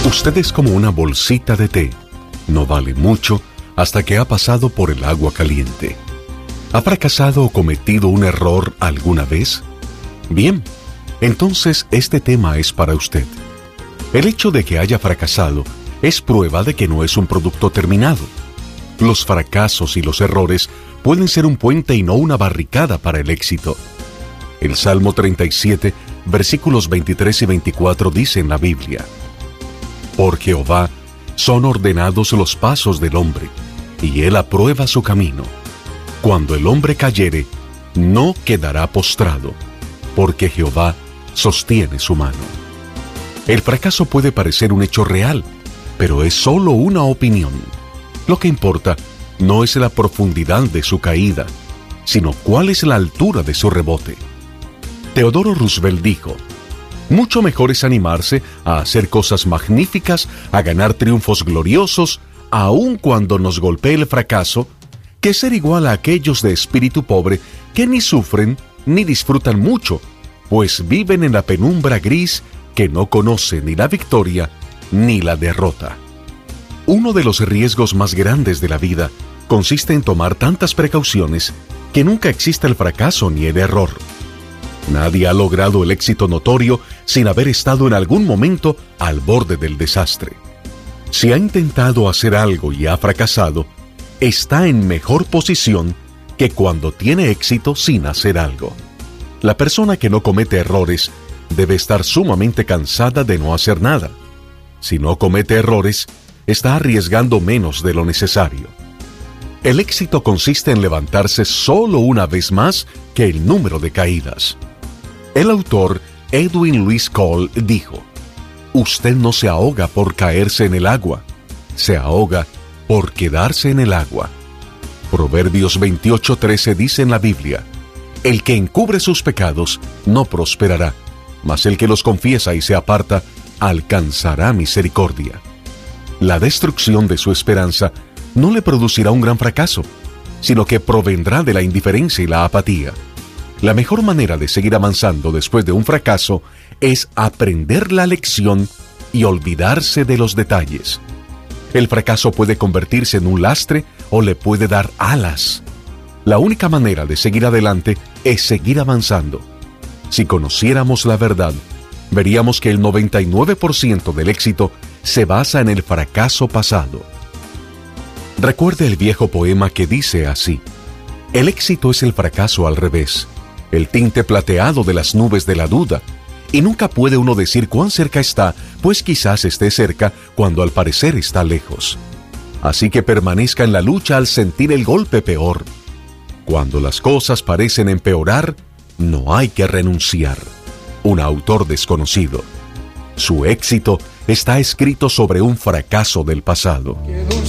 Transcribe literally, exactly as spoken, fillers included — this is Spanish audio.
Usted es como una bolsita de té. No vale mucho hasta que ha pasado por el agua caliente. ¿Ha fracasado o cometido un error alguna vez? Bien, entonces este tema es para usted. El hecho de que haya fracasado es prueba de que no es un producto terminado. Los fracasos y los errores pueden ser un puente y no una barricada para el éxito. El Salmo treinta y siete, versículos veintitrés y veinticuatro dice en la Biblia: Por Jehová son ordenados los pasos del hombre, y él aprueba su camino. Cuando el hombre cayere, no quedará postrado, porque Jehová sostiene su mano. El fracaso puede parecer un hecho real, pero es solo una opinión. Lo que importa no es la profundidad de su caída, sino cuál es la altura de su rebote. Teodoro Roosevelt dijo: mucho mejor es animarse a hacer cosas magníficas, a ganar triunfos gloriosos, aun cuando nos golpee el fracaso, que ser igual a aquellos de espíritu pobre que ni sufren ni disfrutan mucho, pues viven en la penumbra gris que no conoce ni la victoria ni la derrota. Uno de los riesgos más grandes de la vida consiste en tomar tantas precauciones que nunca exista el fracaso ni el error. Nadie ha logrado el éxito notorio sin haber estado en algún momento al borde del desastre. Si ha intentado hacer algo y ha fracasado, está en mejor posición que cuando tiene éxito sin hacer algo. La persona que no comete errores debe estar sumamente cansada de no hacer nada. Si no comete errores, está arriesgando menos de lo necesario. El éxito consiste en levantarse solo una vez más que el número de caídas. El autor Edwin Lewis Cole dijo: usted no se ahoga por caerse en el agua, se ahoga por quedarse en el agua. Proverbios veintiocho trece dice en la Biblia: el que encubre sus pecados no prosperará, mas el que los confiesa y se aparta alcanzará misericordia. La destrucción de su esperanza no le producirá un gran fracaso, sino que provendrá de la indiferencia y la apatía. La mejor manera de seguir avanzando después de un fracaso es aprender la lección y olvidarse de los detalles. El fracaso puede convertirse en un lastre o le puede dar alas. La única manera de seguir adelante es seguir avanzando. Si conociéramos la verdad, veríamos que el noventa y nueve por ciento del éxito se basa en el fracaso pasado. Recuerde el viejo poema que dice así: el éxito es el fracaso al revés, el tinte plateado de las nubes de la duda, y nunca puede uno decir cuán cerca está, pues quizás esté cerca cuando al parecer está lejos. Así que permanezca en la lucha al sentir el golpe peor. Cuando las cosas parecen empeorar, no hay que renunciar. Un autor desconocido. Su éxito está escrito sobre un fracaso del pasado.